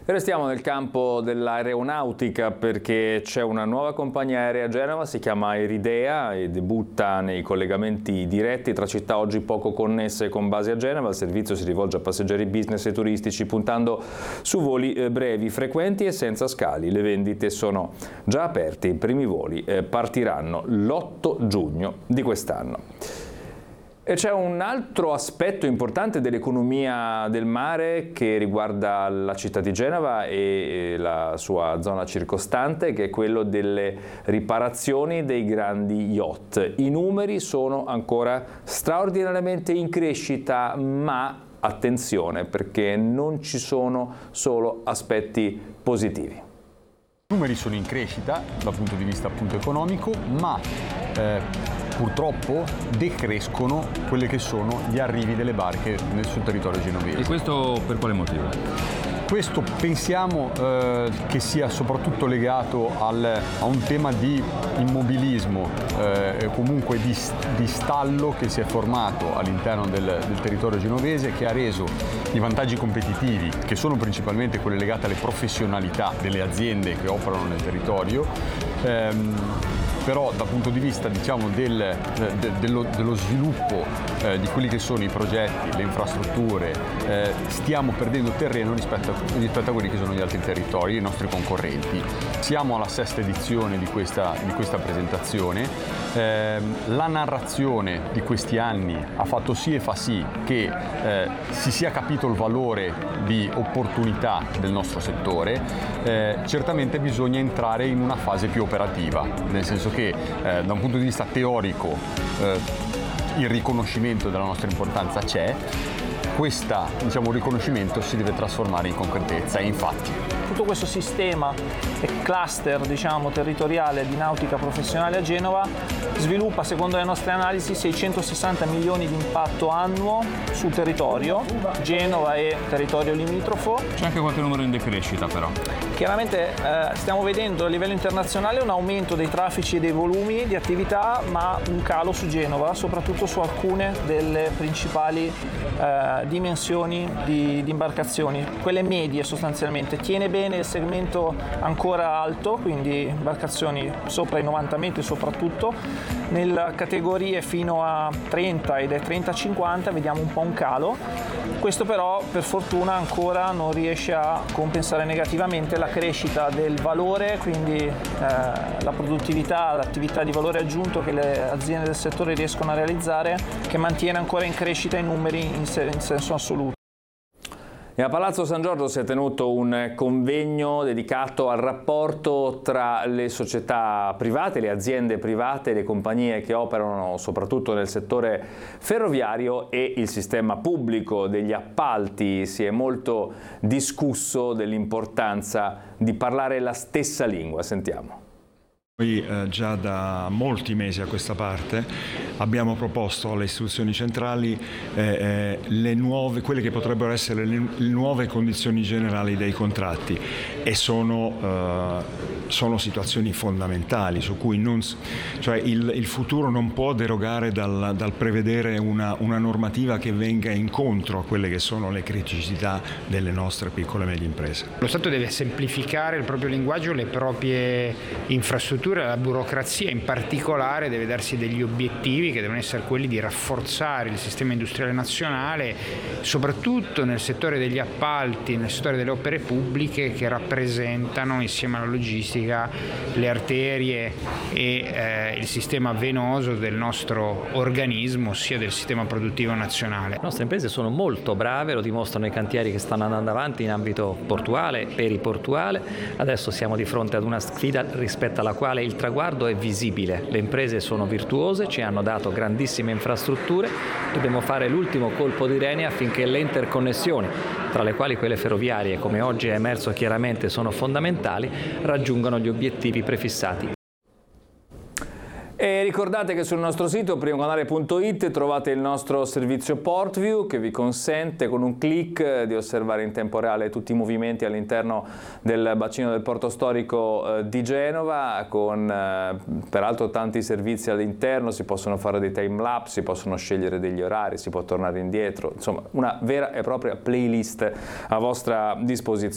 Restiamo nel campo dell'aeronautica perché c'è una nuova compagnia aerea a Genova, si chiama Iridea e debutta nei collegamenti diretti tra città oggi poco connesse con base a Genova. Il servizio si rivolge a passeggeri business e turistici puntando su voli brevi, frequenti e senza scali. Le vendite sono già aperte, i primi voli partiranno l'8 giugno di quest'anno. E c'è un altro aspetto importante dell'economia del mare che riguarda la città di Genova e la sua zona circostante, che è quello delle riparazioni dei grandi yacht. I numeri sono ancora straordinariamente in crescita, ma attenzione perché non ci sono solo aspetti positivi. I numeri sono in crescita dal punto di vista appunto economico, ma purtroppo decrescono quelli che sono gli arrivi delle barche sul territorio genovese. E questo per quale motivo? Questo pensiamo che sia soprattutto legato a un tema di immobilismo, comunque di stallo che si è formato all'interno del territorio genovese, che ha reso i vantaggi competitivi, che sono principalmente quelli legati alle professionalità delle aziende che operano nel territorio, però dal punto di vista diciamo dello sviluppo di quelli che sono i progetti, le infrastrutture, stiamo perdendo terreno rispetto a quelli che sono gli altri territori, i nostri concorrenti. Siamo alla sesta edizione di questa presentazione. La narrazione di questi anni ha fatto sì e fa sì che si sia capito il valore di opportunità del nostro settore. Certamente bisogna entrare in una fase più operativa, nel senso che da un punto di vista teorico il riconoscimento della nostra importanza c'è, questo riconoscimento si deve trasformare in concretezza e infatti. Tutto questo sistema e cluster territoriale di nautica professionale a Genova sviluppa, secondo le nostre analisi, 660 milioni di impatto annuo sul territorio, Genova e territorio limitrofo. C'è anche qualche numero in decrescita però. Chiaramente stiamo vedendo a livello internazionale un aumento dei traffici e dei volumi di attività, ma un calo su Genova, soprattutto su alcune delle principali dimensioni di imbarcazioni, quelle medie sostanzialmente. Tiene bene il segmento ancora alto, quindi imbarcazioni sopra i 90 metri soprattutto. Nelle categorie fino a 30 ed è 30-50 vediamo un po' un calo. Questo però per fortuna ancora non riesce a compensare negativamente la crescita del valore, quindi la produttività, l'attività di valore aggiunto che le aziende del settore riescono a realizzare, che mantiene ancora in crescita i numeri in senso assoluto. E a Palazzo San Giorgio si è tenuto un convegno dedicato al rapporto tra le società private, le aziende private, le compagnie che operano soprattutto nel settore ferroviario e il sistema pubblico degli appalti. Si è molto discusso dell'importanza di parlare la stessa lingua. Sentiamo. Noi già da molti mesi a questa parte abbiamo proposto alle istituzioni centrali quelle che potrebbero essere le nuove condizioni generali dei contratti e sono situazioni fondamentali su cui il futuro non può derogare dal prevedere una normativa che venga incontro a quelle che sono le criticità delle nostre piccole e medie imprese. Lo Stato deve semplificare il proprio linguaggio, le proprie infrastrutture. La burocrazia in particolare deve darsi degli obiettivi che devono essere quelli di rafforzare il sistema industriale nazionale, soprattutto nel settore degli appalti, nel settore delle opere pubbliche che rappresentano insieme alla logistica le arterie e il sistema venoso del nostro organismo, ossia del sistema produttivo nazionale. Le nostre imprese sono molto brave, lo dimostrano i cantieri che stanno andando avanti in ambito portuale, periportuale. Adesso siamo di fronte ad una sfida rispetto alla quale il traguardo è visibile. Le imprese sono virtuose, ci hanno dato grandissime infrastrutture, dobbiamo fare l'ultimo colpo di reni affinché le interconnessioni, tra le quali quelle ferroviarie, come oggi è emerso chiaramente, sono fondamentali, raggiungano gli obiettivi prefissati. E ricordate che sul nostro sito primocanale.it trovate il nostro servizio PortView che vi consente con un clic di osservare in tempo reale tutti i movimenti all'interno del bacino del porto storico di Genova, con peraltro tanti servizi all'interno, si possono fare dei time lapse, si possono scegliere degli orari, si può tornare indietro, insomma una vera e propria playlist a vostra disposizione.